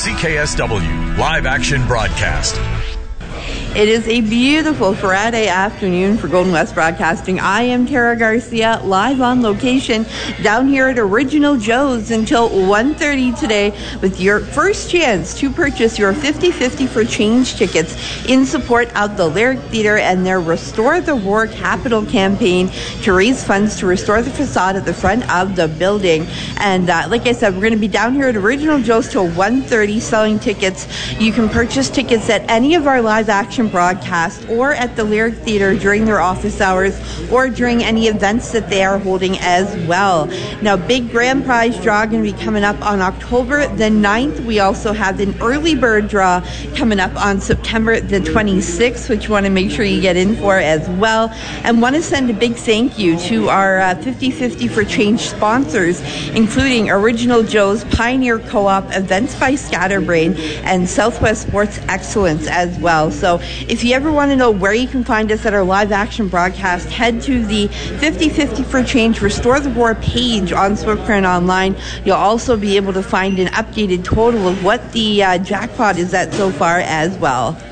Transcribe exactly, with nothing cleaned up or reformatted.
C K S W live action broadcast. It is a beautiful Friday afternoon for Golden West Broadcasting. I am Tara Garcia, live on location down here at Original Joe's until one thirty today with your first chance to purchase your fifty fifty for Change tickets in support of the Lyric Theatre and their Restore the War Capital campaign to raise funds to restore the facade at the front of the building. And uh, like I said, we're going to be down here at Original Joe's till one thirty selling tickets. You can purchase tickets at any of our live action broadcast or at the Lyric Theatre during their office hours or during any events that they are holding as well. Now, big grand prize draw going to be coming up on October the ninth. We also have an early bird draw coming up on September the twenty-sixth, which you want to make sure you get in for as well. And want to send a big thank you to our uh, fifty fifty for Change sponsors, including Original Joe's, Pioneer Co-op, Events by Scatterbrain, and Southwest Sports Excellence as well. So if you ever want to know where you can find us at our live action broadcast, head to the fifty fifty for Change Restore the War page on Swiftcurrent Online. You'll also be able to find an updated total of what the uh, jackpot is at so far as well.